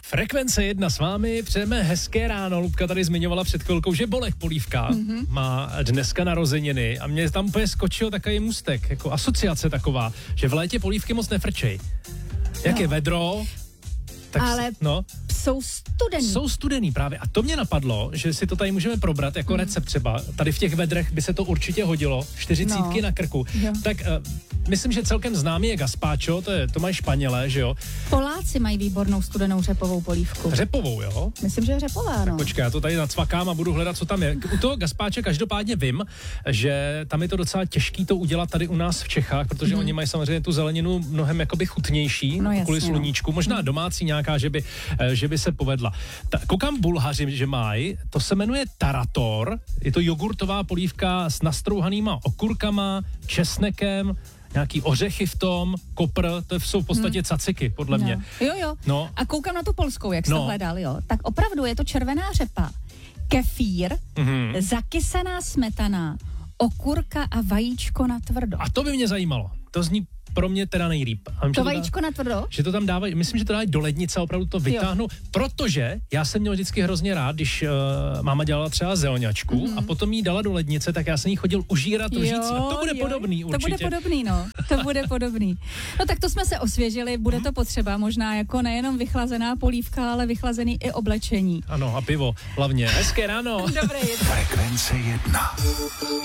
Frekvence 1 s vámi, přejeme hezké ráno. Lubka tady zmiňovala před chvilkou, že Bolek Polívka má dneska narozeniny a mě tam úplně skočil takový můstek, jako asociace taková, že v létě polívky moc nefrčej. Jak je vedro, tak ale jsou studený. Jsou studený právě. A to mě napadlo, že si to tady můžeme probrat jako recept třeba. Tady v těch vedrech by se to určitě hodilo. 40 na krku. Jo. Tak myslím, že celkem známý je gazpacho, to mají Španělé, že jo? Poláci mají výbornou studenou řepovou polívku. Řepovou, jo? Myslím, že je řepová, tak počkej, já to tady nacvakám a budu hledat, co tam je. U toho gazpáče každopádně vím, že tam je to docela těžký to udělat tady u nás v Čechách, protože oni mají samozřejmě tu zeleninu mnohem jakoby chutnější, kvůli sluníčku. Možná domácí nějaká, že by se povedla. Koukám Bulhaři, že mají, to se jmenuje tarator, je to jogurtová polívka s nastrouhanýma okurkama, česnekem, nějaký ořechy v tom, kopr, to jsou v podstatě caciky, podle mě. Jo. No. A koukám na tu polskou, jak jsi to hledal, jo. Tak opravdu je to červená řepa, kefír, zakysaná smetana, okurka a vajíčko na tvrdo. A to by mě zajímalo. To zní pro mě teda nejlíp. To vajíčko na tvrdo? Že to tam dávají, myslím, že to dávají do lednice a opravdu to vytáhnou, protože já jsem měl vždycky hrozně rád, když máma dělala třeba zelňačku a potom jí dala do lednice, tak já jsem jí chodil užírat lžící. A to bude podobný určitě. To bude podobný. No tak to jsme se osvěžili, bude to potřeba, možná jako nejenom vychlazená polívka, ale vychlazený i oblečení. Ano, a pivo, hlavně. Hezké ráno. Dobré. Frekvence 1.